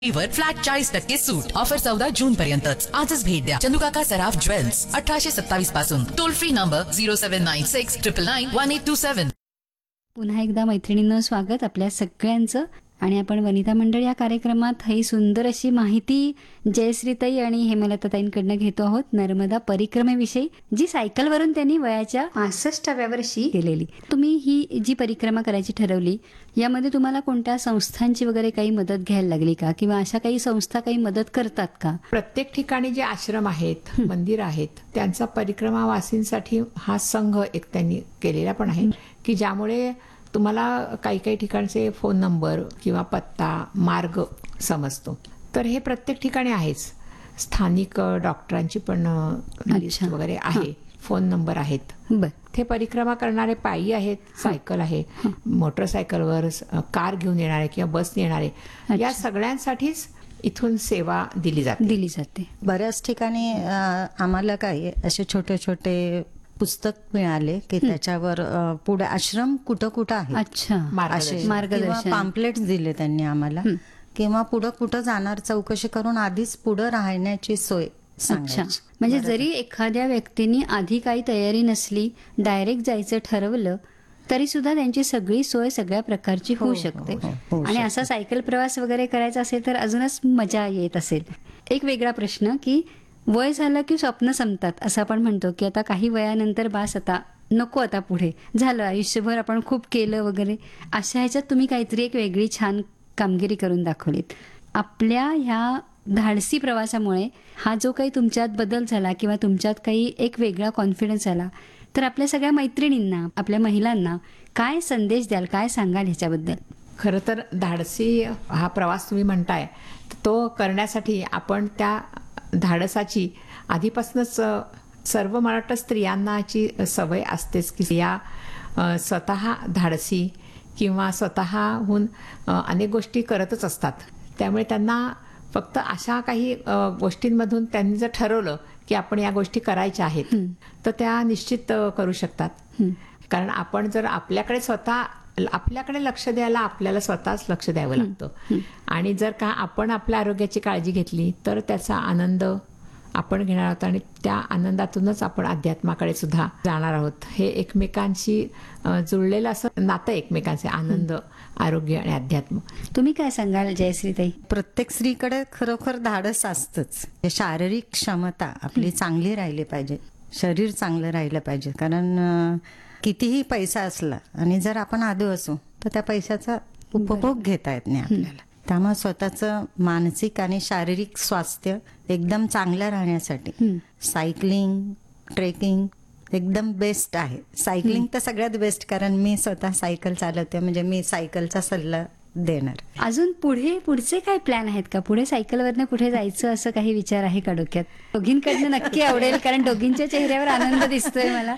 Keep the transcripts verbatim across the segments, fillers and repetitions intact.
वर फ्लॅट चाळीस टक्के सूट. ऑफर चौदा जून पर्यंतच. आजच भेट द्या चंदुकाका सराफ ज्वेल्स, अठराशे सत्तावीस पासून. Toll free number zero seven nine six triple nine one eight to seven. पुन्हा एकदा मैत्रिणींनो स्वागत आपल्या सगळ्यांचं. आणि आपण वनिता मंडळ या कार्यक्रमात ही सुंदर अशी माहिती जयश्रीताई आणि हेमलताताईंकडनं घेतो आहोत नर्मदा परिक्रमेविषयी, जी सायकलवरून त्यांनी वयाच्या पासष्टाव्या वर्षी केलेली. तुम्ही ही जी परिक्रमा करायची ठरवली, यामध्ये तुम्हाला कोणत्या संस्थांची वगैरे काही मदत घ्यायला लागली का, किंवा अशा काही संस्था काही मदत करतात का? प्रत्येक ठिकाणी जे आश्रम आहेत, मंदिर आहेत, त्यांचा परिक्रमावासींसाठी हा संघ एक त्यांनी केलेला पण आहे, की ज्यामुळे तुम्हाला काही काही ठिकाणचे फोन नंबर किंवा पत्ता, मार्ग समजतो. तर हे प्रत्येक ठिकाणी आहेच. स्थानिक डॉक्टरांची पण लिस्ट वगैरे आहे, फोन नंबर आहेत. बर. ते परिक्रमा करणारे पायी आहेत, सायकल आहे, मोटरसायकलवर, कार घेऊन येणारे किंवा बस येणारे, या सगळ्यांसाठीच इथून सेवा दिली जाते दिली जाते बऱ्याच ठिकाणी अ, आम्हाला काय असे छोटे छोटे पुस्तक मिळाले की त्याच्यावर अ, पुढे आश्रम कुठं कुठं आहे अच्छा मार्गदर्शन. मार्गदर्शन. पॅम्पलेट्स दिले त्यांनी आम्हाला, किंवा पुढं कुठं जाणार चौकशी करून आधीच पुढं राहण्याची सोय अच्छा, सांगायची. म्हणजे जरी एखाद्या व्यक्तीने आधी काही तयारी नसली, डायरेक्ट जायचं ठरवलं, तरी सुद्धा त्यांची सगळी सोय सगळ्या प्रकारची होऊ शकते. हो, होऊ आणि असा सायकल प्रवास वगैरे करायचा असेल तर अजूनच मजा येत असेल. एक वेगळा प्रश्न, की वय झालं की स्वप्न संपतात असं आपण म्हणतो, की आता काही वयानंतर बास, आता नको, आता पुढे झालं, आयुष्यभर आपण खूप केलं वगैरे, अशा ह्याच्यात तुम्ही काहीतरी एक वेगळी छान कामगिरी करून दाखवलीत. आपल्या ह्या धाडसी प्रवासामुळे हा जो काही तुमच्यात बदल झाला किंवा तुमच्यात काही एक वेगळा कॉन्फिडन्स आला, तर आपल्या सगळ्या मैत्रिणींना, आपल्या महिलांना काय संदेश द्याल, काय सांगाल ह्याच्याबद्दल? खरं तर धाडसी हा प्रवास तुम्ही म्हणताय, तो करण्यासाठी आपण त्या धाडसाची आधीपासूनच सर्व मला वाटतं स्त्रियांनाची सवय असतेच, की स्त्रिया अ, स्वतः धाडसी किंवा स्वतःहून अ, अनेक गोष्टी करतच असतात. त्यामुळे त्यांना फक्त अशा काही अ, गोष्टींमधून त्यांनी जर ठरवलं की आपण या गोष्टी करायच्या आहेत, तर त्या निश्चित अ, करू शकतात. कारण आपण जर आपल्याकडे स्वतः आपल्याकडे लक्ष द्यायला आपल्याला स्वतःच लक्ष द्यावं लागतं. आणि जर का आपण आपल्या आरोग्याची काळजी घेतली तर त्याचा आनंद आपण घेणार आहोत, आणि त्या आनंदातूनच आपण अध्यात्माकडे सुद्धा जाणार आहोत. हे एकमेकांशी अ, जुळलेलं असं नातं, एकमेकांचे आनंद, आरोग्य आणि अध्यात्म. तुम्ही काय सांगाल जयश्रीताई? प्रत्येक स्त्रीकडे खरोखर धाडस असतंच. शारीरिक क्षमता आपली चांगली राहिली पाहिजे, शरीर चांगलं राहिलं पाहिजे. कारण अ, कितीही पैसा असला आणि जर आपण आदू असू तर त्या पैशाचा उपभोग घेता येत नाही आपल्याला. त्यामुळे स्वतःचं मानसिक आणि शारीरिक स्वास्थ्य एकदम चांगलं राहण्यासाठी सायकलिंग, ट्रेकिंग एकदम बेस्ट आहे. सायकलिंग तर सगळ्यात बेस्ट, कारण मी स्वतः सायकल चालवते, म्हणजे मी सायकलचा सल्ला देणार. अजून पुढे पुढचे काय प्लॅन आहेत का? पुढे सायकलवरनं कुठे जायचं असं काही विचार आहे का डोक्यात? दोघींकडनं नक्की आवडेल, कारण दोघींच्या चेहऱ्यावर आनंद दिसतोय मला.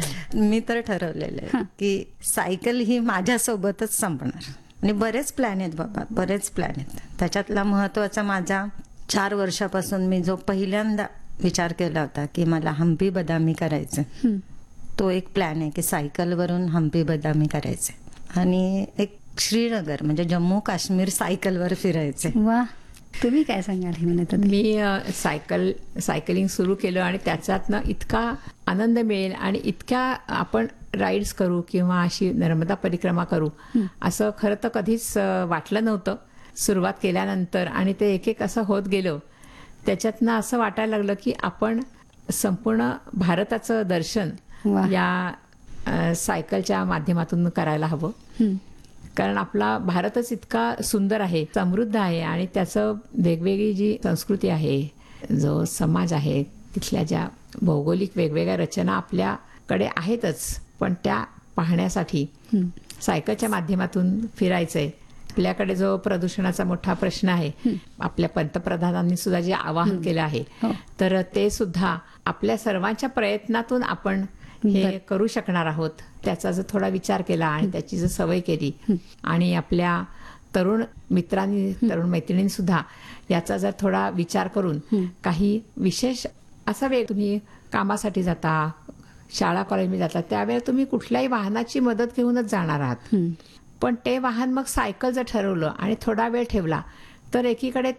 मी तर ठरवलेलं आहे की सायकल ही माझ्यासोबतच संपणार. आणि बरेच प्लॅन आहेत बाबा, बरेच प्लॅन आहेत. त्याच्यातला महत्वाचा माझा चार वर्षापासून मी जो पहिल्यांदा विचार केला होता की मला हम्पी बदामी करायचं, तो एक प्लॅन आहे की सायकलवरून हम्पी बदामी करायचं. आणि एक श्रीनगर म्हणजे जम्मू काश्मीर सायकलवर फिरायचे. वा, तुम्ही काय सांगाल हेमलता? मी अ, सायकल सायकलिंग सुरू केलं आणि त्याच्यातनं इतका आनंद मिळेल आणि इतक्या आपण राईड्स करू किंवा अशी नर्मदा परिक्रमा करू असं खरं तर कधीच अ, वाटलं नव्हतं सुरुवात केल्यानंतर. आणि ते एक एक असं होत गेलं. त्याच्यातनं असं वाटायला लागलं की आपण संपूर्ण भारताचं दर्शन वा. या अ, सायकलच्या माध्यमातून करायला हवं. कारण आपला भारतच इतका सुंदर आहे, समृद्ध आहे, आणि त्याचं वेगवेगळी जी संस्कृती आहे, जो समाज आहे, तिथल्या ज्या भौगोलिक वेगवेगळ्या रचना आपल्याकडे आहेतच, पण त्या पाहण्यासाठी सायकलच्या माध्यमातून फिरायचंय. आपल्याकडे जो प्रदूषणाचा मोठा प्रश्न आहे, आपल्या पंतप्रधानांनी सुद्धा जे आवाहन केलं आहे, तर ते सुद्धा आपल्या सर्वांच्या प्रयत्नातून आपण हे करू शकणार आहोत. त्याचा जर थोडा विचार केला आणि त्याची जर सवय केली, आणि आपल्या तरुण मित्रांनी, तरुण मैत्रिणींनी सुद्धा याचा जर थोडा विचार करून काही विशेष असा वेळ, तुम्ही कामासाठी जाता, शाळा कॉलेजमध्ये जाता, त्यावेळेला तुम्ही कुठल्याही वाहनाची मदत घेऊनच जाणार आहात. पण ते वाहन मग सायकल जर ठरवलं आणि थोडा वेळ ठेवला, तर एकीकडे